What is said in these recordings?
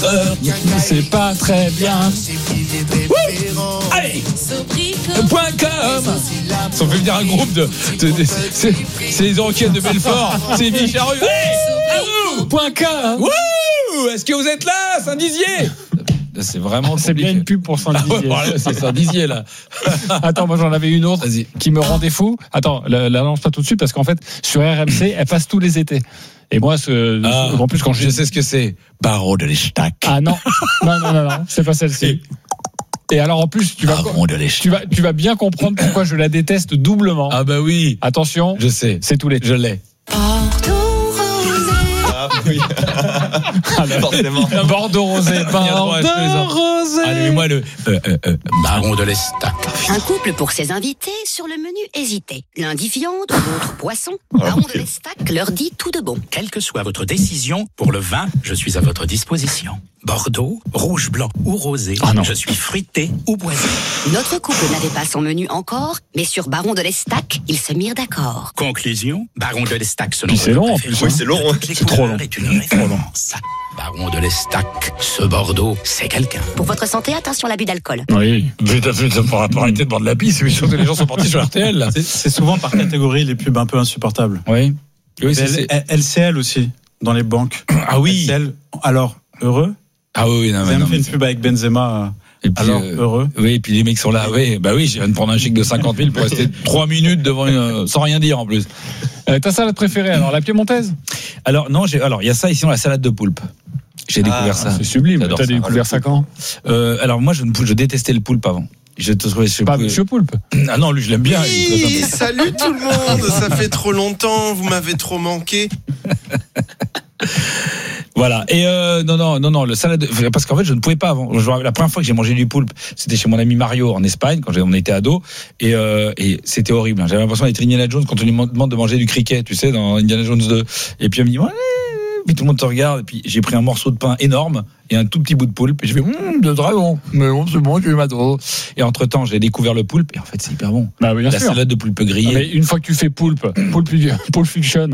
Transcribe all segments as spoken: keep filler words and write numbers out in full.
heures. C'est pas très bien. Ouh, allez, point com. Si on fait venir un groupe de, de, de c'est, c'est les Eurocaines de Belfort, c'est Micharu. Allez, point com. Wouh, est-ce que vous êtes là, Saint-Dizier? C'est vraiment c'est bien une pub pour Saint-Dizier. Ah ouais, c'est Saint-Dizier là. Attends, moi j'en avais une autre Vas-y. Qui me rendait fou. Attends, la, la lance pas tout de suite parce qu'en fait sur R M C elle passe tous les étés. Et moi ce, ah, en plus quand je j'ai... sais ce que c'est. Baron de l'Estac. Ah non, non non non non, c'est pas celle-ci. Et alors en plus tu vas tu vas tu vas bien comprendre pourquoi je la déteste doublement. Ah bah oui. Attention, je sais, c'est tous les. Je l'ai. Ah oui. Forcément. Bordeaux rosé, Bordeaux rosé. Allez, moi le euh, euh, euh, Baron de l'Estac. Un couple pour ses invités sur le menu hésité. L'un dit viande, l'autre poisson. Baron de l'Estac leur dit tout de bon. Quelle que soit votre décision, pour le vin, je suis à votre disposition. Bordeaux, rouge, blanc ou rosé, oh je suis fruité ou boisé. Notre couple n'avait pas son menu encore, mais sur Baron de l'Estac, ils se mirent d'accord. Conclusion, Baron de l'Estac selon Puis c'est long en plus. Oui, c'est long. C'est trop long. Est une référence. Baron de l'Estac, ce Bordeaux, c'est quelqu'un. Pour votre santé, attention à l'abus d'alcool. Oui. Mais t'as fait ça pour arrêter de boire de la pisse, mais surtout que les gens sont partis sur R T L là. C'est, c'est souvent par catégorie les pubs un peu insupportables. Oui. Oui, c'est, L- c'est... L C L aussi dans les banques. Ah oui. L C L, alors heureux. Ah oui, non, Vous mais avez non, fait mais une pub avec Benzema. et puis, alors euh, heureux. Oui, et puis les mecs sont là. Oui, bah oui, je viens de prendre un chèque de cinquante mille pour rester trois minutes devant une, euh, sans rien dire en plus. Euh, ta salade préférée alors, la piémontaise? Alors non, j'ai, alors il y a ça ici, la salade de poulpe. J'ai découvert Ah, ça. C'est sublime. J'adore T'as ça. découvert ça quand? Euh, alors moi, je, ne, je détestais le poulpe avant. Je te trouvais je Pas pouvais- Monsieur Poulpe. Ah non, lui je l'aime bien. il est très Oui, sympa. salut tout le monde, ça fait trop longtemps, vous m'avez trop manqué. Voilà. Et euh, non, non, non, non, le salade, de... parce qu'en fait, je ne pouvais pas avant. Je... La première fois que j'ai mangé du poulpe, c'était chez mon ami Mario en Espagne quand on était ado, et, euh, et c'était horrible. J'avais l'impression d'être Indiana Jones quand on lui demande de manger du cricket, tu sais, dans Indiana Jones deux. Et puis on me dit, ouais, puis tout le monde te regarde, et puis j'ai pris un morceau de pain énorme et un tout petit bout de poulpe, et j'ai fait, hum, de dragon, mais bon, c'est bon, j'ai eu ma dose. Et entre temps, j'ai découvert le poulpe, et en fait, c'est hyper bon. Bah, bien La sûr. salade de poulpe grillée. Mais une fois que tu fais Poulpe, Poulpe, Poulpe Fiction.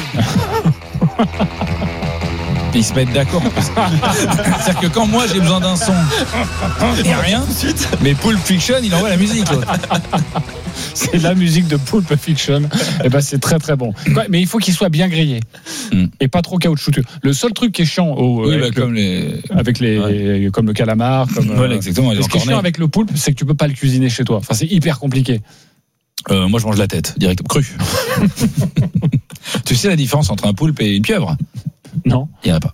Ils se mettent d'accord. C'est-à-dire que quand moi j'ai besoin d'un son, il n'y a rien. Mais Pulp Fiction, il envoie la musique. L'autre. C'est la musique de Pulp Fiction. Et ben c'est très très bon. Quoi, mais il faut qu'il soit bien grillé Mm. et pas trop caoutchouteux. Le seul truc qui est chiant au, Oui, avec, bah, le, comme les. avec les Ouais. comme le calamar, comme Voilà, exactement. Les ce qui est chiant cornets. avec le poulpe, c'est que tu peux pas le cuisiner chez toi. Enfin, c'est hyper compliqué. Euh, moi, je mange la tête direct, crue. Tu sais la différence entre un poulpe et une pieuvre? Non, Il n'y en a pas.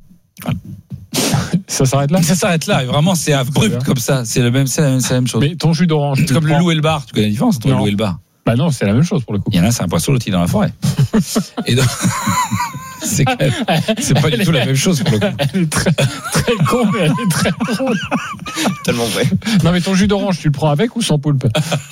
ça s'arrête là. Ça s'arrête là. Et vraiment, c'est abrupt comme ça. C'est le même, c'est la même, c'est la même chose. Mais ton jus d'orange, C'est tu comme le le prends- loup et le bar. Tu connais la différence entre le Non. loup et le bar? Bah non, c'est la même chose pour le coup. Il y en a, c'est un poisson loti dans la forêt. Et donc, c'est quand même, c'est pas du tout la même chose pour le coup. Elle est très très con, mais elle est très drôle. Tellement vrai. Non, mais ton jus d'orange, tu le prends avec ou sans poulpe?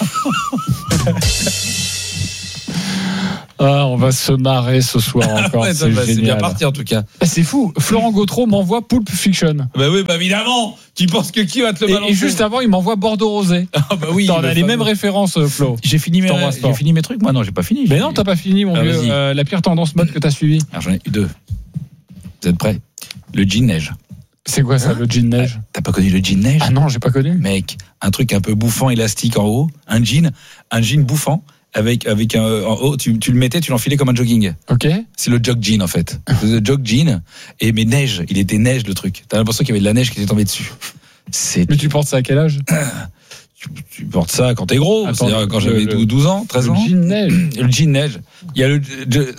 Ah, on va se marrer ce soir encore. Ouais, c'est bah, c'est bien génial. parti en tout cas. Ah, c'est fou. Florent Gautreau m'envoie Pulp Fiction. Bah oui, bah évidemment. Tu penses que qui va te le Et, balancer? et juste avant, il m'envoie Bordeaux Rosé. Ah bah oui. Attends, on le a les fameux. mêmes références, Flo. J'ai fini mes, T'embrasses j'ai fort. fini mes trucs. Moi non, j'ai pas fini. Mais J'ai- non, t'as pas fini, mon Ah, vieux. vas-y. Euh, la pire tendance mode que t'as suivie. Alors j'en ai eu deux. Vous êtes prêts? Le jean neige. C'est quoi ça, le jean neige? T'as pas connu le jean neige? Ah non, j'ai pas connu. Mec, un truc un peu bouffant, élastique en haut, un jean, un jean bouffant avec avec un en haut, tu, tu le mettais, tu l'enfilais comme un jogging. Ok. C'est le jog jean en fait. Le jog jean et mais neige, il était neige le truc. T'as l'impression qu'il y avait de la neige qui était tombée dessus. C'est Mais tu portes ça à quel âge? tu, tu portes ça quand t'es gros, Attends, c'est-à-dire quand le- j'avais le- douze ans, treize Le ans. jean neige. Le jean neige. Il y a le je-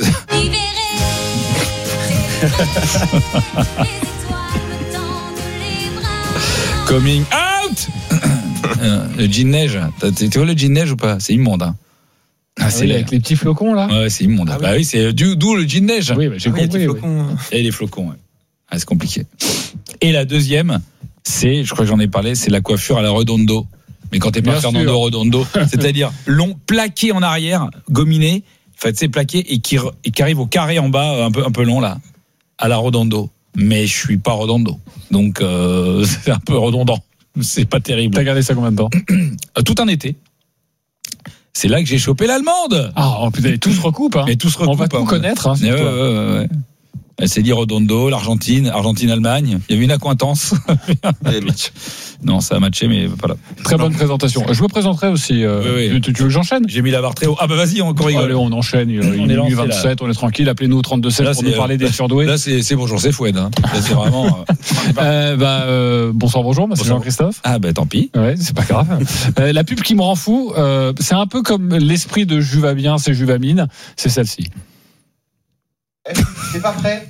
coming out. Euh, le jean neige. T'as- Tu vois le jean neige ou pas? C'est immonde. Hein. Ah, Ah c'est oui, laid. avec les petits flocons là. Ouais, c'est immonde. Ah oui. Bah oui, c'est du- d'où le jean neige. Oui, bah, j'ai Ah oui, il y a compris. des oui. flocons. Et les flocons, ouais. Ah, c'est compliqué. Et la deuxième, c'est, je crois que j'en ai parlé, c'est la coiffure à la Redondo. Mais quand t'es pas Bien Fernando sûr. Redondo, c'est-à-dire long, plaqué en arrière, gominé, enfin, tu sais, plaqué, et qui, re- et qui arrive au carré en bas, un peu, un peu long, là, à la Redondo. Mais je suis pas Redondo. Donc, euh, c'est un peu redondant. C'est pas terrible. T'as gardé ça combien de temps? Euh, Tout un été. C'est là que j'ai chopé l'allemande. Ah, oh, putain, tout se recoupe. Hein. Et tout se On recoupe. va tout hein. connaître. Hein, Ouais, sur ouais, toi. ouais, ouais. C'est dit Redondo, l'Argentine, Argentine-Allemagne. Il y avait une accointance. Non, ça a matché, mais pas là. Très bonne présentation. Je me présenterai aussi. Euh, oui, oui. Tu, tu veux que j'enchaîne? J'ai mis la barre très haut. Ah bah vas-y, on rigole. Allez, on enchaîne. Il, on est minuit vingt-sept, là. On est tranquille. Appelez-nous au trente-deux seize pour nous parler des surdoués. Là, c'est, c'est bonjour, c'est Foued. Hein. Là, c'est vraiment. euh, bah, euh, bonsoir, bonjour. Moi, c'est Jean-Christophe. Ah bah tant pis. Ouais, c'est pas grave. euh, la pub qui me rend fou, euh, c'est un peu comme l'esprit de Juvabien, c'est Juvamine. C'est celle-ci. C'est pas prêt.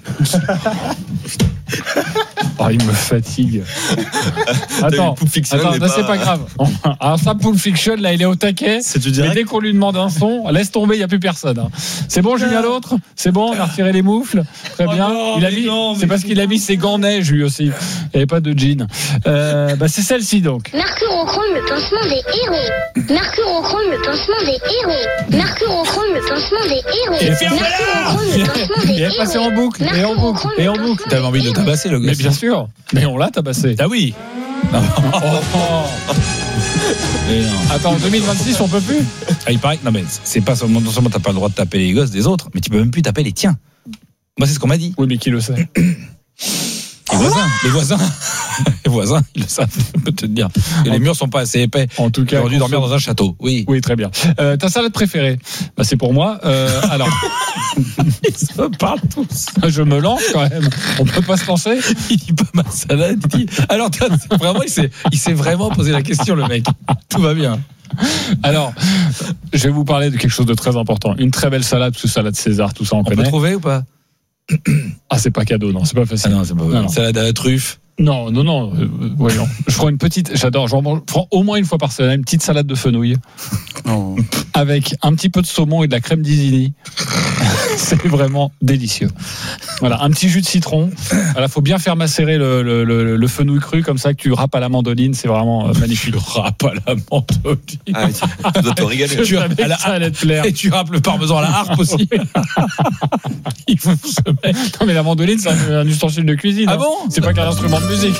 Oh, il me fatigue. Attends, attends, là, c'est pas grave. Alors ça, Pulp Fiction, là, il est au taquet. C'est du mais direct. dès qu'on lui demande un son, laisse tomber, il n'y a plus personne. C'est bon, Julien l'autre. C'est bon, on a retiré les moufles. Très bien. Oh non, il a mis. non, c'est parce qu'il a mis ses gants neige lui aussi. Il n'y avait pas de jean. Euh, bah, c'est celle-ci donc. Mercurochrome, le pansement des héros. Mercurochrome, le pansement des héros. Mercurochrome, le pansement des héros. Et Mercurochrome, le pansement des il est passé en boucle, et en boucle, et en boucle. T'avais envie de tabasser le gars. Mais bien sûr. Mais on l'a tabassé. Ah oui. Non. Oh, oh. Mais non. Attends, en deux mille vingt-six, on peut plus. Ah, il paraît que non mais c'est pas seulement non seulement t'as pas le droit de taper les gosses des autres, mais tu peux même plus taper les tiens. Moi c'est ce qu'on m'a dit. Oui, mais qui le sait? Les voisins, les voisins, les voisins, ils le savent. Je peux te dire. Et les murs sont pas assez épais. En tout cas, ils auraient dû dormir dans un château. Oui. Oui, très bien. Euh, ta salade préférée? Bah, c'est pour moi. Euh, alors, ils se parlent tous. Je me lance quand même. On peut pas se lancer. Il dit pas ma salade. Il dit. Alors, vraiment, il s'est, il s'est vraiment posé la question, le mec. Tout va bien. Alors, je vais vous parler de quelque chose de très important. Une très belle salade, sous salade César, tout ça on, on connaît. On peut trouver ou pas? Ah, c'est pas cadeau, non, c'est pas facile. Ah non, c'est pas non, non. Salade à la truffe. Non, non, non. Euh, voyons. Je prends une petite. J'adore. J'en mange prends au moins une fois par semaine une petite salade de fenouil Oh. avec un petit peu de saumon et de la crème d'Isigny. C'est vraiment délicieux. Voilà, un petit jus de citron. Voilà, faut bien faire macérer le, le, le, le fenouil cru comme ça que tu râpes à la mandoline. C'est vraiment euh, magnifique. Tu râpes à la mandoline. Ah, tu, tu dois te régaler. Je savais que ça allait te plaire. Et tu râpes le parmesan à la harpe aussi. Il faut se mettre. Non mais la mandoline c'est un, un ustensile de cuisine. Ah hein. bon? C'est pas qu'un instrument de musique.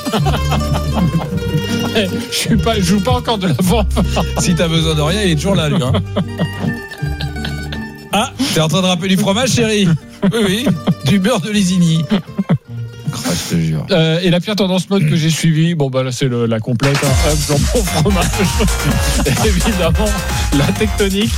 Je suis pas, je joue pas encore de la vente. Si t'as besoin de rien, il est toujours là, lui. Hein. Ah, t'es en train de râper du fromage, chérie? Oui, oui, du beurre de Lésigny. Oh, je te jure. Euh, et la pire tendance mode que j'ai suivie, bon bah là c'est le, la complète, hein, jambon fromage. Évidemment, la tectonique.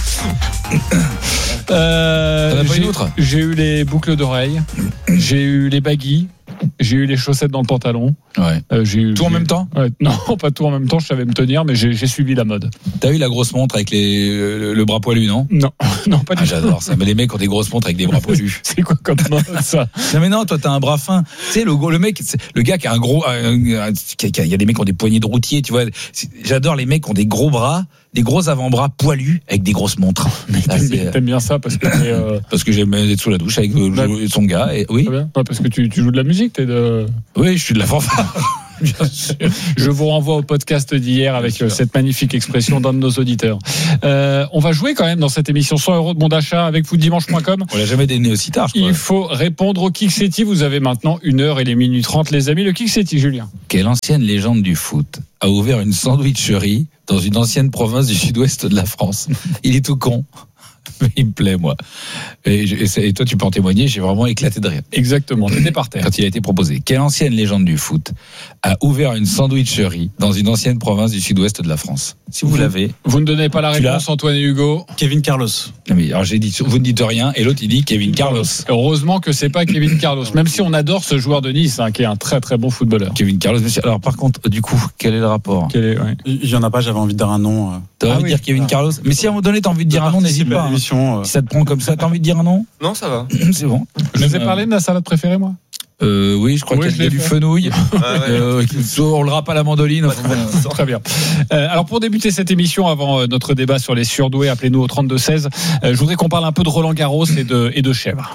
Euh, T'en as pas j'ai, une autre? j'ai eu les boucles d'oreilles, j'ai eu les baguilles, j'ai eu les chaussettes dans le pantalon. Ouais. Euh, j'ai eu, tout en j'ai, même temps? Ouais, non, pas tout en même temps, je savais me tenir, mais j'ai, j'ai suivi la mode. T'as eu la grosse montre avec les, le, le bras poilu, non? Non, non, pas du ah, tout. j'adore ça. Mais les mecs ont des grosses montres avec des bras poilus. C'est quoi comme mode ça? Non mais non, toi t'as un bras fin. Tu sais le, le mec, le gars qui a un gros, il y a des mecs qui ont des poignées de routier, tu vois. J'adore les mecs qui ont des gros bras, des gros avant-bras poilus avec des grosses montres. Mais ah, t'aimes, t'aimes bien ça parce que t'es, euh... parce que j'aime être sous la douche avec bah, son gars. Et oui. Bien. Ouais, parce que tu, tu joues de la musique, t'es de. Oui, je suis de la fanfare. Bien sûr. Je vous renvoie au podcast d'hier avec cette magnifique expression d'un de nos auditeurs. Euh, on va jouer quand même dans cette émission cent euros de bon d'achat avec footdimanche point com. On l'a jamais donné aussi tard. Je crois. Il faut répondre au Kick-City. Vous avez maintenant une heure et les minutes trente, les amis. Le Kick-City, Julien. Quelle ancienne légende du foot a ouvert une sandwicherie dans une ancienne province du sud-ouest de la France? Il est tout con. Mais il me plaît, moi. Et, je, et toi, tu peux en témoigner, j'ai vraiment éclaté de rire. Exactement, t'étais par terre. Quand il a été proposé. Quelle ancienne légende du foot a ouvert une sandwicherie dans une ancienne province du sud-ouest de la France? Si vous, vous l'avez. Vous ne donnez pas la réponse, Antoine et Hugo. Kevin Carlos. Non mais, alors j'ai dit, vous ne dites rien, et l'autre il dit Kevin Carlos. Heureusement que c'est pas Kevin Carlos, même si on adore ce joueur de Nice, hein, qui est un très très bon footballeur. Kevin Carlos, monsieur. Alors par contre, du coup, quel est le rapport? Quel est, ouais. Il y en a pas, j'avais envie de dire un nom. T'as ah envie oui. de dire Kevin ah. Carlos? Mais si à un moment donné t'as envie de dire un nom, n'hésite pas. Hein. Euh... Si ça te prend comme ça, t'as envie de dire un nom? Non, ça va. C'est bon. Je vous ai parlé de ma salade préférée, moi? Euh, oui, je crois oui, qu'il y a du fenouil. Ah, ouais. euh, on le râpe à la mandoline. Enfin, très bien. Euh, alors pour débuter cette émission, avant euh, notre débat sur les surdoués, appelez-nous au trente-deux seize. Euh, je voudrais qu'on parle un peu de Roland Garros et de, et de chèvres.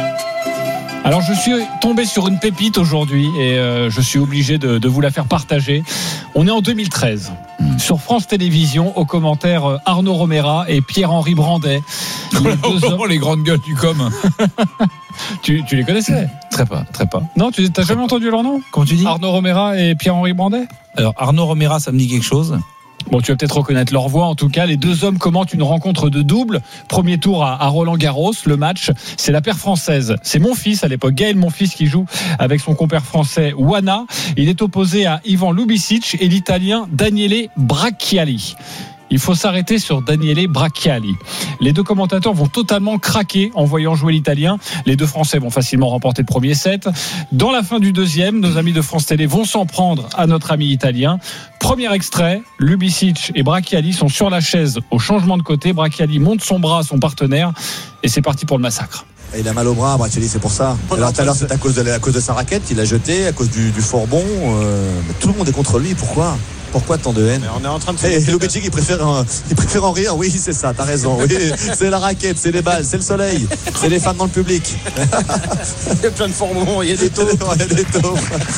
Alors je suis tombé sur une pépite aujourd'hui et euh, je suis obligé de, de vous la faire partager. On est en deux mille treize. Mmh. Sur France Télévisions, aux commentaires euh, Arnaud Romera et Pierre-Henri Brandet. Les, deux hommes... les grandes gueules du com. tu, tu les connaissais? Très pas, très pas. Non, tu n'as jamais entendu leur nom? Comment tu dis? Arnaud Romera et Pierre-Henri Brandet. Alors Arnaud Romera, ça me dit quelque chose. Bon, tu vas peut-être reconnaître leur voix. En tout cas, les deux hommes commentent une rencontre de double. Premier tour à, à Roland-Garros. Le match, c'est la paire française. C'est mon fils à l'époque, Gaël, mon fils, qui joue avec son compère français Wana. Il est opposé à Ivan Lubicic et l'Italien Daniele Bracchiali. Il faut s'arrêter sur Daniele Bracchiali. Les deux commentateurs vont totalement craquer en voyant jouer l'Italien. Les deux Français vont facilement remporter le premier set. Dans la fin du deuxième, nos amis de France Télé vont s'en prendre à notre ami italien. Premier extrait, Lubicic et Bracchiali sont sur la chaise au changement de côté. Bracchiali monte son bras à son partenaire et c'est parti pour le massacre. Il a mal au bras, Bracchiali, c'est pour ça. Alors tout à l'heure, c'est à cause de, à cause de sa raquette, il l'a jeté, à cause du, du fort bond. Euh, tout le monde est contre lui, pourquoi ? Pourquoi tant de haine? On est en train de Et Lubicic, il préfère, un, il préfère en rire. Oui, c'est ça, t'as raison. Oui, c'est la raquette, c'est les balles, c'est le soleil, c'est les femmes dans le public. Il y a plein de formons, il y a des taux. Il y a des taux.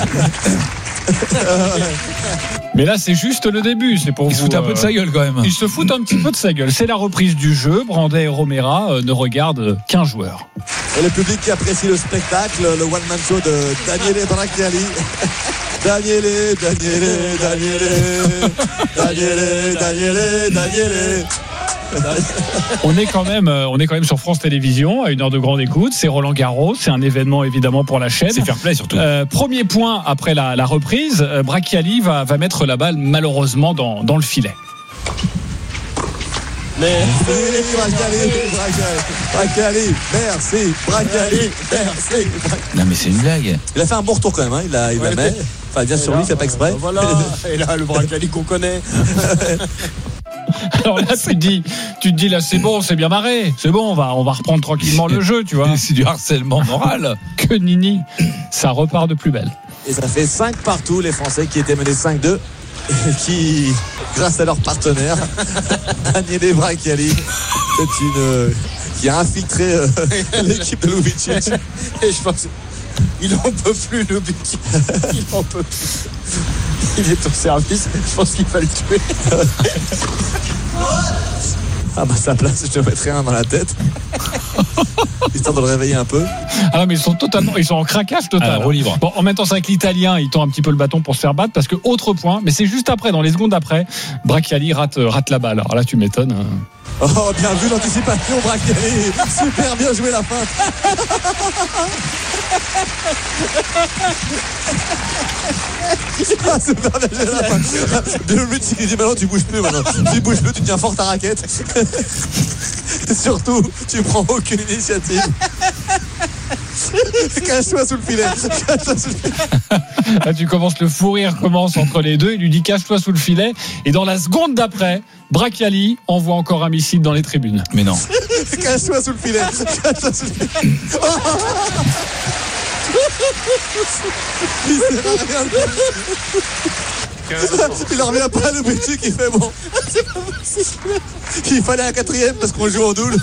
Mais là, c'est juste le début. C'est pour il vous. se fout un peu de sa gueule quand même. Il se fout un petit peu de sa gueule. C'est la reprise du jeu. Brandet et Romera euh, ne regardent qu'un joueur. Et le public qui apprécie le spectacle, le one-man show de Daniele Bracchiali. Daniele, Daniele, Daniele, Daniele, Daniele, Daniele. On est quand même, on est quand même sur France Télévisions à une heure de grande écoute. C'est Roland Garros, c'est un événement évidemment pour la chaîne. C'est fair play surtout. Euh, premier point après la, la reprise, Bracchiali va, va mettre la balle malheureusement dans, dans le filet. Merci, Bracchiali, Bracchiali, merci, Bracchiali, merci. Non mais c'est une blague. Il a fait un bon retour quand même, hein. il, a, il ouais, la met. Enfin, bien sur lui, il fait pas exprès. Voilà. Et là, le Bracchiali qu'on connaît. Alors là, tu te dis, tu te dis là, c'est bon, c'est bien marré, c'est bon, on va, on va reprendre tranquillement le jeu, tu vois. C'est du harcèlement moral. Que nini, ça repart de plus belle. Et ça fait cinq partout, les Français qui étaient menés cinq deux. Et qui, grâce à leur partenaire, Daniele Bracchiali, c'est une, qui a infiltré euh, l'équipe de Lubicic. Et je pense qu'il en peut plus, Lubicic. Il en peut plus. Il est au service. Je pense qu'il va le tuer. Ah bah sa place, je te mettrai un dans la tête. Histoire de le réveiller un peu. Ah non, mais ils sont totalement, ils sont en craquage total. Ah, libre. Bon, en même temps, c'est avec l'Italien, il tend un petit peu le bâton pour se faire battre parce que autre point, mais c'est juste après, dans les secondes après, Bracchiali rate, rate la balle. Alors là, tu m'étonnes. Oh, bien vu l'anticipation, Bracchiali. Super bien joué la fin. Ah, super bien joué la fin. Le but, c'est qu'il dit maintenant, tu bouges plus. Maintenant. Tu bouges plus, tu tiens fort ta raquette. Surtout, tu prends aucune initiative. Cache-toi sous le filet. Cache-toi sous le filet. Là, tu commences, le fou rire commence entre les deux. Il lui dit cache-toi sous le filet. Et dans la seconde d'après, Bracchiali envoie encore un missile dans les tribunes. Mais non. Cache-toi sous le filet. Cache-toi sous le filet. Il en revient pas à Lubicic qui fait bon. C'est pas possible. Il fallait un quatrième parce qu'on joue en double.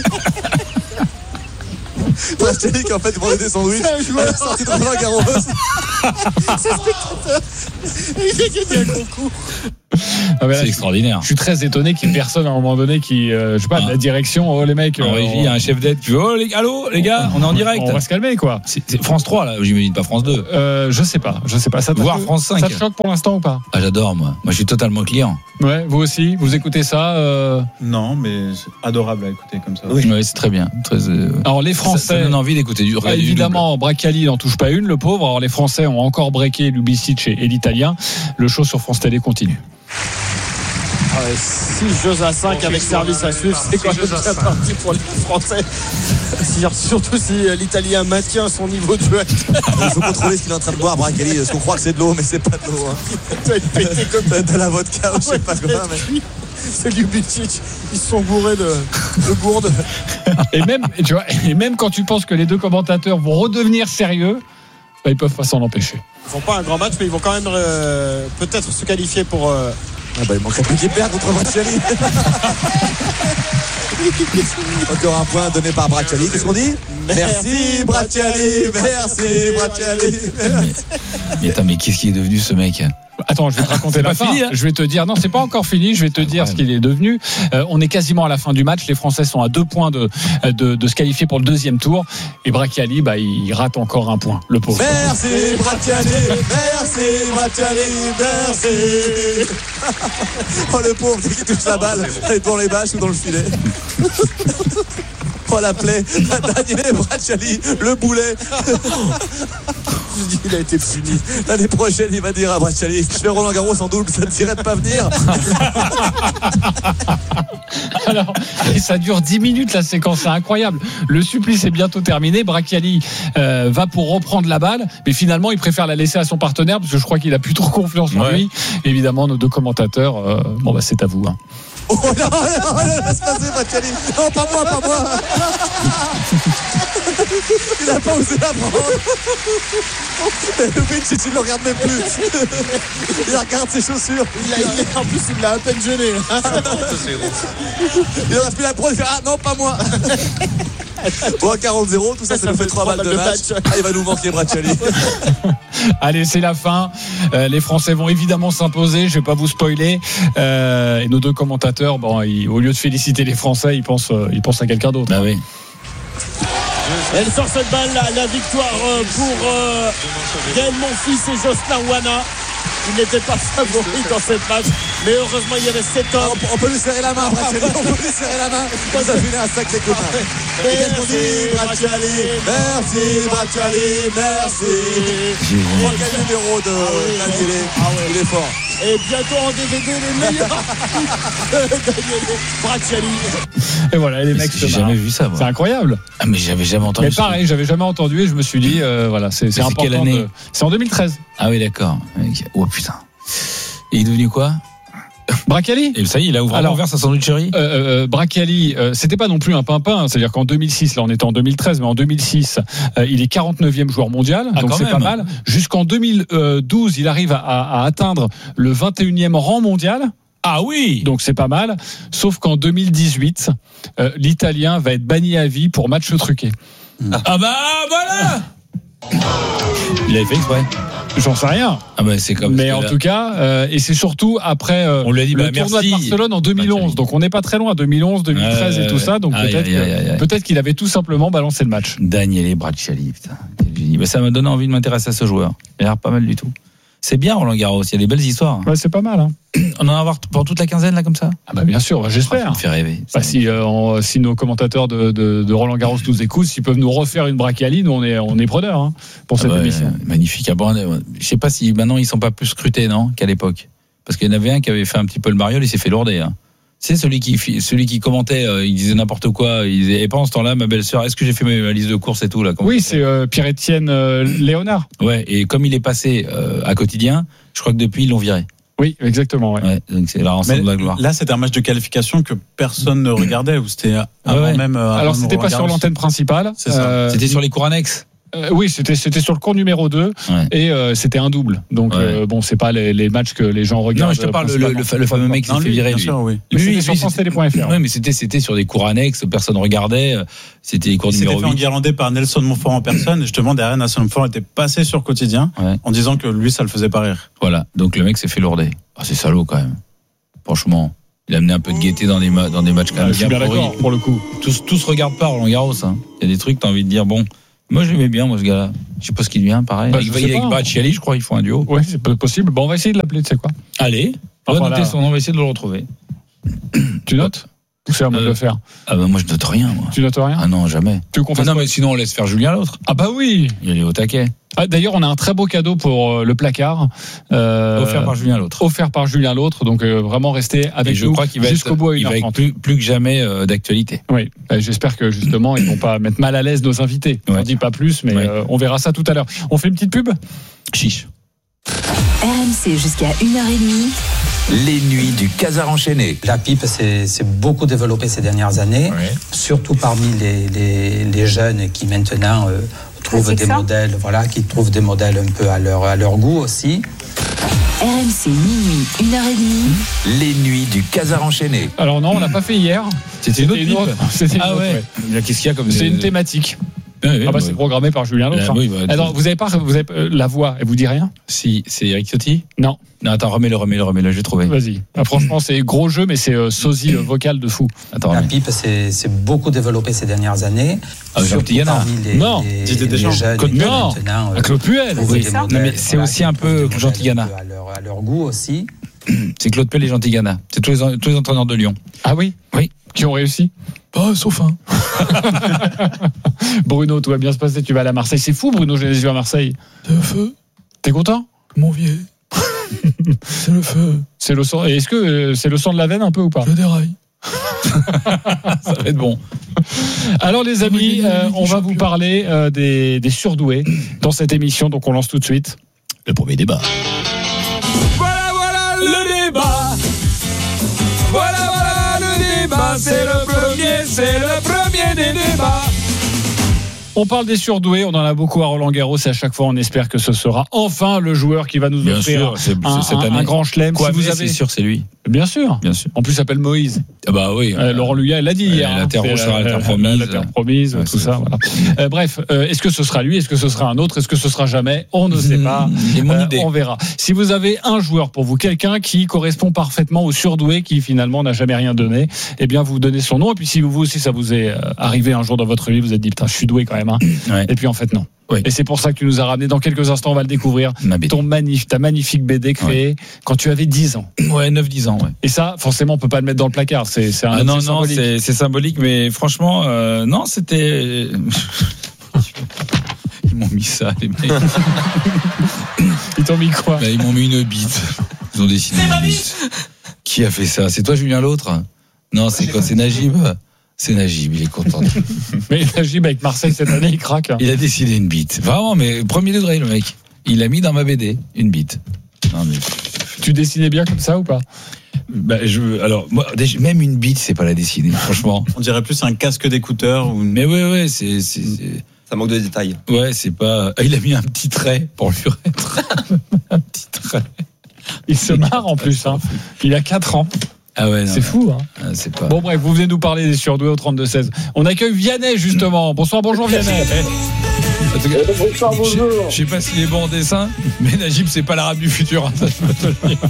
Bracchiali qui en fait vendait des sandwichs. Il est sorti de Roland Garros. C'est spectateur. Il a gagné un concours. Ah ben là, c'est extraordinaire. Je suis très étonné qu'il y ait personne à un moment donné qui, euh, je sais pas, ah. de la direction, oh les mecs. En euh, régie, il y a un chef d'aide qui veut, oh les, allô les gars, on est en direct. On va se calmer quoi. C'est, c'est France trois là, j'imagine pas France deux. Euh, je sais pas, je sais pas. Ça Voir France cinq. Ça te choque pour l'instant ou pas? Ah j'adore moi. Moi je suis totalement client. Ouais, vous aussi, vous écoutez ça euh... Non, mais c'est adorable à écouter comme ça. Oui, ouais, c'est très bien. Très, euh... Alors les Français. Ça, ça donne envie d'écouter du. Ah, évidemment, Bracchiali n'en touche pas une, le pauvre. Alors les Français ont encore breaké Lubicic et, et l'Italien. Le show sur France Télé continue. Ouais, six jeux à cinq avec service à suivre, c'est quand même bien parti pour les Français. Surtout si l'Italien maintient son niveau de jeu. Il faut contrôler ce qu'il est en train de boire, Bracchiali, parce qu'on croit que c'est de l'eau, mais c'est pas de l'eau. Hein. Il doit être pété comme de, de la vodka, je sais pas quoi. Mais... C'est Lubicic, ils se sont bourrés de, de gourdes. Et même, tu vois, et même quand tu penses que les deux commentateurs vont redevenir sérieux, bah, ils peuvent pas s'en empêcher. Ils font pas un grand match, mais ils vont quand même euh, peut-être se qualifier pour. Euh... Ah bah il manquerait plus qu'il perde contre Bracchiali. Encore un point donné par Bracchiali. Qu'est-ce qu'on dit? Merci Bracchiali, merci Bracchiali. Mais, mais attends, mais qu'est-ce qui est devenu ce mec? Attends, je vais te raconter C'est la pas fin. fini, hein. Je vais te dire, non, c'est pas encore fini. Je vais te dire ce qu'il est devenu. Euh, on est quasiment à la fin du match. Les Français sont à deux points de, de, de se qualifier pour le deuxième tour. Et Bracchiali, bah, il rate encore un point, le pauvre. Merci Bracchiali, merci Bracchiali, merci. Oh le pauvre, dès qu'il touche la balle, elle est dans les bâches ou dans le filet. Oh la plaie, Daniele Bracchiali, le boulet. Il a été puni. L'année prochaine, il va dire à Bracchiali, je fais Roland Garros en double, ça te dirait de pas venir? Alors, et ça dure dix minutes la séquence, c'est incroyable. Le supplice est bientôt terminé. Bracchiali euh, va pour reprendre la balle, mais finalement il préfère la laisser à son partenaire parce que je crois qu'il a plus trop confiance en ouais. lui. Évidemment, nos deux commentateurs, euh, bon bah c'est à vous. Hein. Oh non, non, non, laisse passer Bracchiali. Non, pas moi, pas moi. Il a pas osé la prendre. Le Vinci, tu ne le regardes même plus. Il regarde ses chaussures. Il a, il est, en plus, il l'a à peine gêné. Il reste plus la pro, il fait ah non, pas moi. Bon, quarante zéro, tout ça, ça, ça nous fait trois balles de match. match. Ah, il va nous manquer Bracchiali. Allez, c'est la fin. Euh, les Français vont évidemment s'imposer. Je vais pas vous spoiler. Euh, et nos deux commentateurs, bon, ils, au lieu de féliciter les Français, ils pensent, euh, ils pensent à quelqu'un d'autre. Ah oui. Elle sort cette balle, la, la victoire pour euh, Gaël Monfils et Jocelyn Ouana. Il n'était pas favori dans cette match, mais heureusement il y avait sept hommes. On, on peut lui serrer la main, Bracchiali. On peut lui serrer la main. Il nous a filé un sacré coup de main. Merci Bracchiali, merci Bracchiali, merci. Oh, quel numéro de Daniele. Ah ouais, il est fort. Et bientôt en D V D les meilleurs. Bracchiali. Et voilà, les mecs. J'ai jamais vu ça. Moi. C'est incroyable. Ah mais j'avais jamais entendu. Mais pareil, j'avais jamais entendu et je me suis dit, euh, voilà, c'est, c'est important. Quelle année de... C'est en deux mille treize. Ah oui, d'accord. Oh putain. Et il est devenu quoi? Bracchiali. Et ça y est, il a ouvert Alors, l'envers sa sandwicherie. Euh, euh, Bracchiali, euh, c'était pas non plus un pimpin. C'est-à-dire qu'en deux mille six, là on était en deux mille treize, mais en deux mille six, euh, il est quarante-neuvième joueur mondial, ah, donc c'est même. pas mal. Jusqu'en deux mille douze, il arrive à, à atteindre le vingt et unième rang mondial. Ah oui. Donc c'est pas mal. Sauf qu'en deux mille dix-huit, euh, l'Italien va être banni à vie pour match truqué. Ah bah voilà. Il avait fait exprès. J'en sais rien. Ah bah c'est comme. Mais en là. tout cas, euh, et c'est surtout après euh, on lui a dit, le bah, tournoi merci. de Barcelone en deux mille onze. Donc on n'est pas très loin, deux mille onze, deux mille treize euh, et tout ça. Donc aïe, peut-être, aïe, aïe, aïe, aïe. peut-être qu'il avait tout simplement balancé le match. Daniele Bracchiali, putain. Bah, ça m'a donné envie de m'intéresser à ce joueur. Il a l'air pas mal du tout. C'est bien Roland Garros, il y a des belles histoires. Ouais, c'est pas mal. Hein. On en a avoir pour toute la quinzaine là comme ça. Ah bah bien sûr, j'espère. Ça me fait rêver. Bah, si, euh, on, si nos commentateurs de, de, de Roland Garros nous écoutent, s'ils peuvent nous refaire une Bracchiali, nous on est on est preneurs hein, pour cette ah bah, émission. Euh, magnifique. Ah bon, je sais pas si maintenant ils sont pas plus scrutés non qu'à l'époque. Parce qu'il y en avait un qui avait fait un petit peu le mariole, il s'est fait lourder. Hein. C'est celui qui celui qui commentait, euh, il disait n'importe quoi. Il disait et pendant ce temps-là, ma belle-sœur, est-ce que j'ai fait ma liste de courses et tout là? Oui, c'est euh, Pierre-Étienne euh, Léonard. Ouais. Et comme il est passé euh, à quotidien, je crois que depuis ils l'ont viré. Oui, exactement. Ouais. Ouais, donc c'est la rançon de la gloire. Là, c'était un match de qualification que personne ne regardait, ou c'était avant ouais. même. Alors, avant c'était pas sur l'antenne principale. C'est ça. Euh, C'était sur les cours annexes. Euh, oui, c'était c'était sur le cours numéro deux ouais. et euh, c'était un double. Donc ouais. euh, bon, c'est pas les, les matchs que les gens regardent. Non, je te parle le, le, le fameux mec qui s'est fait virer. Bien lui. sûr, oui. Mais lui, c'était lui, sur France Télé point F R. Oui, mais c'était c'était sur des cours annexes, personne regardait. C'était les cours Il numéro s'était fait huit. enguirlander par Nelson Montfort en personne. Et justement, derrière, Nelson Montfort était passé sur Quotidien ouais. en disant que lui, ça le faisait pas rire. Voilà. Donc le mec s'est fait lourder. Ah, c'est salaud quand même. Franchement, il a amené un peu de gaieté dans des ma- dans des matchs quand même. Ah, je suis bien pourris. d'accord pour le coup. Tous tous regardent pas Roland Garros. Hein. Il y a des trucs, t'as envie de dire bon. Moi, je l'aimais bien, moi, ce gars-là. Je sais pas ce qu'il devient, pareil. Bah, avec je sais avec pas. Bracchiali, je crois, ils font un duo. Ouais, c'est pas possible. Bon, on va essayer de l'appeler, tu sais quoi. Allez, on va Enfin, noter là. son nom, on va essayer de le retrouver. Tu notes? Ou c'est à moi de Euh, le faire? Ah bah moi, je note rien, moi. Tu notes rien? Ah non, jamais. Tu veux qu'on fasse Non, quoi? mais sinon, on laisse faire Julien l'autre. Ah bah oui. Il est au taquet. Ah, d'ailleurs, on a un très beau cadeau pour euh, le placard. Euh, Offert par Julien l'autre. Offert par Julien l'autre. Donc euh, vraiment restez avec Et je nous crois qu'il va jusqu'au être, bout à il une va heure être trente. plus, plus que jamais euh, d'actualité. Oui, bah, j'espère que justement ils vont pas mettre mal à l'aise nos invités. Ouais. On dit pas plus, mais Ouais. euh, on verra ça tout à l'heure. On fait une petite pub. Chiche. R M C jusqu'à une heure trente. Les nuits du Casar enchaîné. La pipe s'est beaucoup développée ces dernières années, Ouais. surtout parmi les, les, les jeunes qui maintenant euh, trouvent des ça. modèles, voilà, qui trouvent des modèles un peu à leur, à leur goût aussi. R M C minuit, une heure trente. Les nuits du Casar enchaîné. Alors non, on l'a pas fait hier. C'était une autre pipe. C'était une Ah autre, ouais. ouais. Bien, qu'est-ce qu'il y a comme C'est des- une thématique. Oui, oui, ah bah oui. c'est programmé par Julien Lepers. Là, oui, bah, Alors vous avez pas, vous avez euh, la voix, elle vous dit rien? Si, c'est Eric Ciotti? Non. Non, attends, remets-le, remets-le, remets-le, je vais trouver. Vas-y. Ah, franchement, c'est gros jeu, mais c'est euh, sosie euh, vocal de fou. Attends, La remets. pipe s'est s'est beaucoup développée ces dernières années. Ah, Jean Surtout Tigana. parmi les, Non, les, Didier les Deschamps. jeunes Claude qui Puel. maintenant, euh, Ah, Claude Puel. font Oui, des non, modèles, mais c'est voilà, aussi un qui peu font des Jean modèles Tigana. un peu À leur, à leur goût aussi. C'est Claude Puel et Jean Tigana. C'est tous les, tous les entraîneurs de Lyon. Ah oui? Oui. Qui ont réussi? Oh, sauf un. Bruno, tout va bien se passer, tu vas aller à Marseille. C'est fou, Bruno, j'ai les yeux à Marseille. C'est le feu, T'es content? mon vieux. C'est le feu. C'est le sang. Et est-ce que euh, c'est le sang de la veine un peu ou pas? Je déraille. Ça va être bon. Alors les amis, euh, on va vous parler euh, des, des surdoués dans cette émission, donc on lance tout de suite Le premier débat. Voilà, voilà le débat. Voilà, voilà le débat. C'est le premier, c'est le premier des débats. On parle des surdoués, on en a beaucoup à Roland-Garros et à chaque fois on espère que ce sera enfin le joueur qui va nous Bien offrir sûr, c'est- un, c'est cette un- année. un grand chelem. Quoi, Si vous mais avez... c'est sûr, c'est lui. Bien sûr. Bien sûr. En plus, il s'appelle Moïse. Ah bah oui. Euh, Laurent Luya, il l'a dit Euh, hier. la hein. terre C'est, rouge sera la terre euh, promise. La terre promise, Ouais, tout c'est ça. ça. Voilà. Euh, bref, euh, est-ce que ce sera lui? Est-ce que ce sera un autre? Est-ce que ce sera jamais? On ne sait pas. C'est mon Euh, idée. on verra. Si vous avez un joueur pour vous, quelqu'un qui correspond parfaitement au surdoué, qui finalement n'a jamais rien donné, eh bien vous donnez son nom. Et puis si vous aussi ça vous est euh, arrivé un jour dans votre vie, vous vous êtes dit putain, je suis doué quand même. Hein. Ouais. Et puis en fait non. Oui. Et c'est pour ça que tu nous as ramené. Dans quelques instants, on va le découvrir. Ma B D. Ton magnifique, ta magnifique B D créée quand tu avais dix ans. Ouais, neuf dix ans, ouais. Et ça, forcément, on peut pas le mettre dans le placard. C'est, c'est un Ah non, c'est non, symbolique. c'est, c'est symbolique, mais franchement, euh, non, c'était. Ils m'ont mis ça, les mecs. Ils t'ont mis quoi? Bah, ils m'ont mis une bite. Ils ont dessiné une bite. Qui a fait ça? C'est toi, Julien, l'autre? Non, c'est quoi? C'est Najib? C'est Najib, il est content. Mais Najib avec Marseille cette année, il craque. Hein. Il a dessiné une bite. Vraiment, mais premier degré, le mec. Il a mis dans ma B D une bite. Non, mais. Tu dessinais bien comme ça ou pas? Bah, je, alors, moi, déjà, même une bite, c'est pas la dessiner, franchement. On dirait plus un casque d'écouteur ou une... Mais ouais, ouais, c'est, c'est, c'est... Ça manque de détails. Ouais, c'est pas. Ah, il a mis un petit trait pour lui mettre. Un petit trait. Il se marre en plus. Hein. Il a quatre ans. Ah ouais, non, c'est fou. Hein. Ah, c'est pas. Bon, bref, vous venez nous parler des surdoués au trente-deux seize. On accueille Vianney, justement. Bonsoir, bonjour Vianney. En tout cas, Bonsoir, bonjour. Je, je sais pas s'il est bon en dessin, mais Najib, c'est pas l'arabe du futur. Hein, ça, je peux te le dire.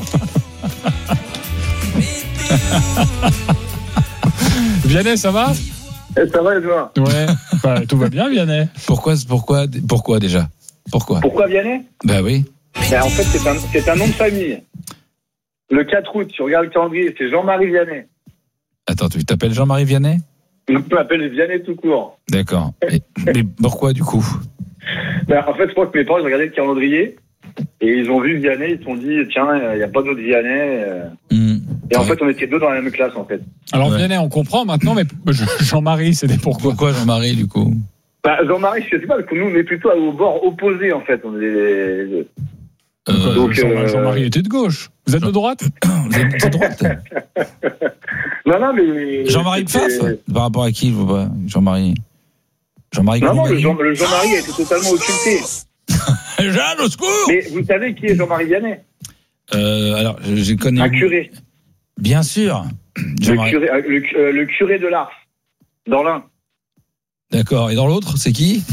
Vianney, ça va? Eh, ça va et toi? Ouais, bah, tout va bien, Vianney. Pourquoi, pourquoi, pourquoi déjà? Pourquoi? Pourquoi Vianney? Bah oui. Ben, en fait, c'est un, c'est un nom de famille. Le quatre août, tu regardes le calendrier, c'est Jean-Marie Vianney. Attends, tu t'appelles Jean-Marie Vianney? On m'appelle Vianney tout court. D'accord. Et- mais pourquoi du coup? Ben, en fait, je crois que mes parents, ils regardaient le calendrier et ils ont vu Vianney, ils se sont dit, tiens, il n'y a pas d'autre Vianney. euh. Mmh. Et en Ouais. fait, on était deux dans la même classe, en fait. Alors, Ouais. Vianney, on comprend maintenant, mais Jean-Marie, c'était pourquoi? Pourquoi Jean-Marie du coup? Bah, Jean-Marie, je sais pas, parce que nous, on est plutôt au bord opposé, en fait. On est... Euh, Donc, Jean- euh, Jean-Marie était de gauche. Vous êtes de droite? Vous êtes de droite? Non, non, mais... Jean-Marie c'était- Pfaff? Par rapport à qui je vois pas? Jean-Marie. Jean-Marie Non, non, le, Colomani Jean, le Jean-Marie a été totalement occulté. Jeanne, au secours! Mais vous savez qui est Jean-Marie Vianney? Euh, alors, je, je connais. Un curé. Bien sûr. Le Jean-Marie. curé, euh, le, euh, le curé de l'Ars, dans l'Ain. D'accord. Et dans l'autre, c'est qui?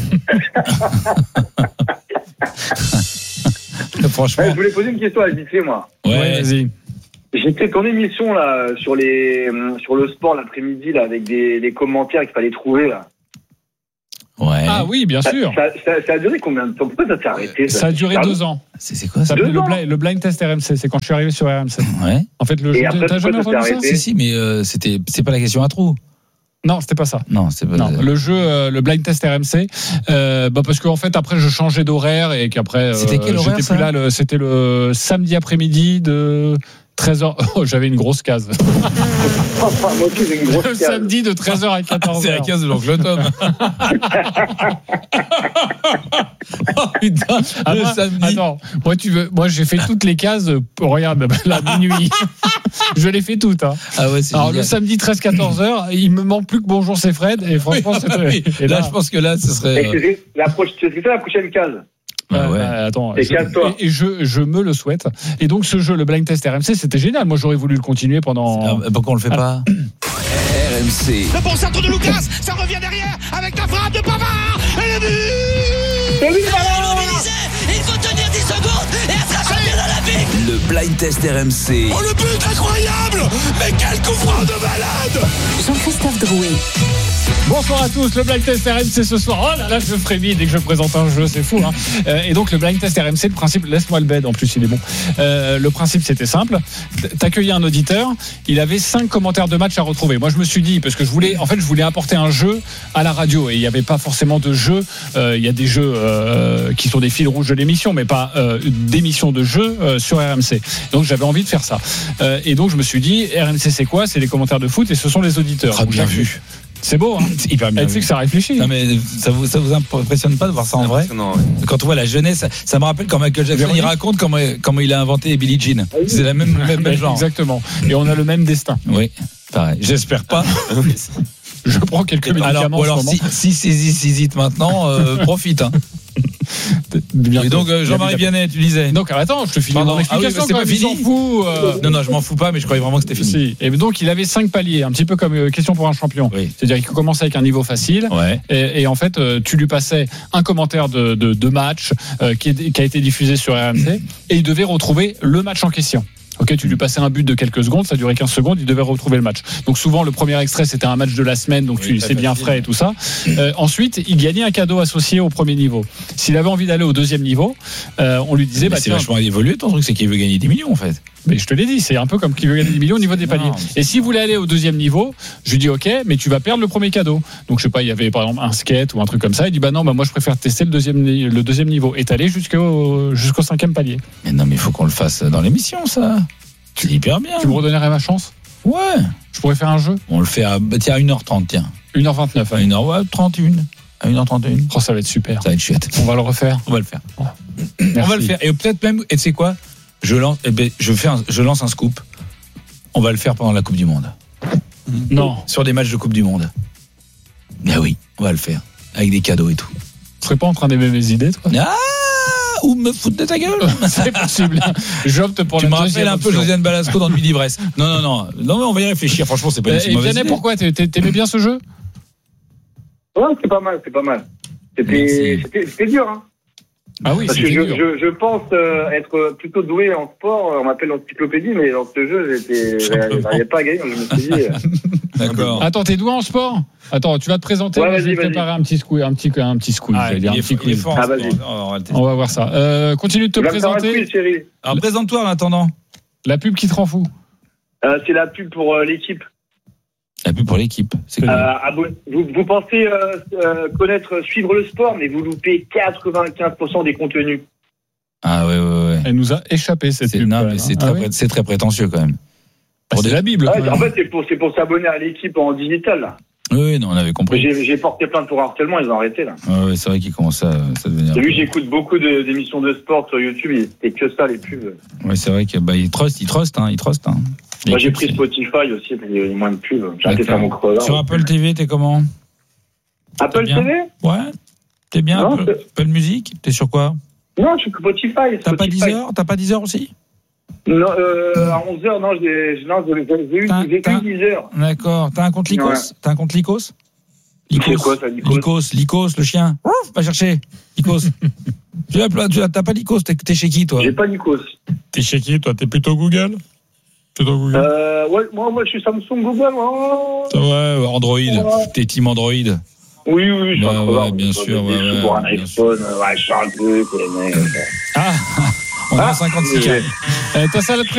Franchement. Ouais, je voulais poser une question à Vitré, moi. Ouais, Ouais, vas-y. J'étais ton émission là sur les sur le sport l'après-midi là avec des, des commentaires qu'il fallait trouver là. Ouais. Ah oui, bien Ça, sûr. ça, ça, ça a duré combien de temps? Pourquoi ça s'est arrêté? Ça a duré deux ans. C'est, c'est quoi Ça ça? s'appelait Deux le, ans blind, le blind test R M C. C'est quand je suis arrivé sur R M C. Ouais. En fait, le Et jeu. après, T'as jamais pourquoi ça s'est entendu ça? arrêté? Si, si, mais euh, c'était, c'est pas la question à trous. Non, c'était pas ça. Non, c'est pas. Non, le jeu, euh, le blind test R M C, euh, bah parce qu'en fait après je changeais d'horaire et qu'après euh, C'était quel horaire, j'étais ça plus là. Le, c'était le samedi après-midi de treize heures. Oh, j'avais une grosse case. Enfin, moi aussi j'ai une grosse Le case. samedi de treize heures à quatorze heures. C'est la case de l'oncle Tom. Oh putain, Ah, le moi, samedi. Attends, moi tu veux, moi j'ai fait toutes les cases. euh, Regarde, là minuit, je les fais toutes. Hein. Ah ouais, c'est Alors génial. le samedi treize quatorze heures, il me manque plus que Bonjour c'est Fred et franchement Oui, c'était. oui. et Là, je pense que là, ce Et serait. euh, c'est la prochaine, c'est ça la prochaine case. Ah ouais. Euh, attends, Et je, casse-toi. et, et je, je me le souhaite. Et donc ce jeu, le blind test R M C, c'était génial. Moi j'aurais voulu le continuer pendant. Ah, pourquoi on le fait pas? R M C, Le bon centre de Lucas, ça revient derrière avec la frappe de Pavard et le Il faut tenir dix secondes et être champion olympique. Le blind test R M C. Oh, le but incroyable. Mais quel coup franc de malade. Jean-Christophe Drouet. Bonsoir à tous, le Blind Test R M C ce soir. Oh là là, je frémis dès que je présente un jeu, c'est fou. Hein. Euh, et donc le Blind Test R M C, le principe, laisse-moi le bed, en plus il est bon. Euh, le principe c'était simple. T'accueillais un auditeur, il avait cinq commentaires de match à retrouver. Moi je me suis dit, parce que je voulais, en fait je voulais apporter un jeu à la radio et il n'y avait pas forcément de jeu. Euh, il y a des jeux euh, qui sont des fils rouges de l'émission, mais pas euh, d'émissions de jeux euh, sur R M C. Donc j'avais envie de faire ça. Euh, et donc je me suis dit, R M C c'est quoi ? C'est les commentaires de foot et ce sont les auditeurs. Très bien vu. C'est beau, hein. C'est hyper bien. Tu sais que ça réfléchit. Non mais ça vous ça vous impressionne pas de voir ça en vrai ? Non. Quand on voit la jeunesse, ça, ça me rappelle quand Michael Jackson il raconte comment comment il a inventé Billie Jean. C'est la même même, même genre. Exactement. Et on a le même destin. Oui. Pareil. J'espère pas. Je prends quelques médicaments. Alors, ou alors si si s'hésite maintenant, euh, profite. Hein. Bien et donc euh, Jean-Marie Vianney, tu disais. Donc attends, je te finis Pardon. mon explication. Ah oui, quand c'est pas s'en fout. Euh... Non non, je m'en fous pas, mais je croyais vraiment que c'était fini. Si. Et donc il avait cinq paliers, un petit peu comme euh, question pour un champion. Oui. C'est-à-dire qu'il commençait avec un niveau facile. Ouais. Et, et en fait, euh, tu lui passais un commentaire de, de, de match euh, qui, est, qui a été diffusé sur R M C, et il devait retrouver le match en question. Ok, tu lui passais un but de quelques secondes, ça durait quinze secondes, il devait retrouver le match. Donc souvent le premier extrait c'était un match de la semaine, donc oui, tu c'est bien frais et tout ça. Euh, ensuite, il gagnait un cadeau associé au premier niveau. S'il avait envie d'aller au deuxième niveau, euh, on lui disait mais bah c'est tiens, vachement évolué ton truc, c'est qu'il veut gagner dix millions en fait. Mais je te l'ai dit, c'est un peu comme qui veut gagner dix millions au niveau des paliers. Non, et s'il voulait aller au deuxième niveau, je lui dis ok, mais tu vas perdre le premier cadeau. Donc je sais pas, il y avait par exemple un skate ou un truc comme ça. Il dit bah non, bah moi je préfère tester le deuxième le deuxième niveau et t'aller jusqu'au jusqu'au cinquième palier. Mais non, mais il faut qu'on le fasse dans l'émission ça. C'est hyper bien. Tu me redonnerais ma chance ? Ouais. Je pourrais faire un jeu ? On le fait à, tiens, à une heure trente, tiens. une heure vingt-neuf. À une heure trente et un. À une heure trente et un. Oh, ça va être super. Ça va être chouette. On va le refaire. On va le faire. On va le faire. Et peut-être même, et tu sais quoi ? Je lance, eh ben, je fais un, je lance un scoop. On va le faire pendant la Coupe du Monde. Non. Sur des matchs de Coupe du Monde. Ben oui, on va le faire. Avec des cadeaux et tout. Tu serais pas en train d'aimer mes idées, toi ? Ah, ou me foutre de ta gueule. C'est possible. J'opte pour tu la me deuxième rappelles un peu option. Josiane Balasco dans le Midi Brest. Non, non, non. Non, mais on va y réfléchir. Franchement, c'est pas une si Et mauvaise Vianney, idée. pourquoi t'aimais bien ce jeu ? Ouais, c'est pas mal, c'est pas mal. C'était, c'était, c'était dur, hein. Ah oui, parce c'est que je, dur. je, je pense euh, être plutôt doué en sport. On m'appelle l'encyclopédie, mais dans ce jeu, j'étais, j'arrivais pas à gagner. Donc je me suis dit. Euh... D'accord. Attends, t'es doué en sport ? Attends, tu vas te présenter. Ouais, je vais te préparer un petit squeeze, un petit, un petit squeeze. Ah, j'allais dire, un petit quiz. Ah, vas-y. On va voir ça. Euh, continue de te Tu vas me faire un présenter. quiz, chérie. Alors présente-toi en attendant. La pub qui te rend fou. Euh, c'est la pub pour euh, l'équipe. La pub pour l'équipe. C'est Euh, quoi abonne- vous, vous pensez euh, euh, connaître, suivre le sport, mais vous loupez quatre-vingt-quinze pour cent des contenus. Ah ouais, ouais, ouais. Elle nous a échappé cette C'est, pub. non, quand mais même, c'est, hein. très, Ah oui. pré- c'est très prétentieux quand même. Bah, c'est la Bible. Ouais, quand même. en fait, c'est pour, c'est pour s'abonner à l'équipe en digital, là. Oui, oui, non, on avait compris. J'ai, j'ai porté plainte pour harcèlement, ils ont arrêté, là. Ouais, ouais, c'est vrai qu'il commence à, ça devenir. J'ai vu, j'écoute beaucoup de, d'émissions de sport sur YouTube, et c'était que ça, les pubs. Ouais, c'est vrai que bah il trust, il trust, hein, il trust. Hein. Moi, j'ai L'équipe, pris c'est- Spotify aussi, parce qu'il y a moins de pubs. J'ai arrêté de D'accord. faire mon crevard. Sur Apple T V, t'es comment? Apple T'es T bien V? Ouais. T'es bien Non, Apple, c'est- Apple Music? T'es sur quoi? Non, je suis Spotify. T'as pas Spotify. Deezer? T'as pas Deezer aussi? Non, euh, à onze heures, non, j'ai, non, j'ai, j'ai eu, T'as- j'ai t'as- eu dix heures. D'accord. T'as un compte Lycos? Ouais. T'as un compte Lycos? C'est quoi, ça, Lycos? Lycos, Lycos, le chien. Ouf, va chercher. Lycos. tu l'as, tu l'as- t'as pas Lycos, t'es, t'es chez qui, toi? J'ai pas Lycos. T'es chez qui, toi? T'es plutôt Google? Plutôt Google? Euh, ouais, moi, moi, je suis Samsung Google, moi. Ouais, Android. T'es team Android. Oui, oui, je suis Ouais, un ouais, crevard. bien Je sûr, suis ouais, pour ouais, un bien iPhone, ouais, je suis un truc, les mecs. Ah, on a Ah, cinquante-six oui. cas. Euh, T'as ça à la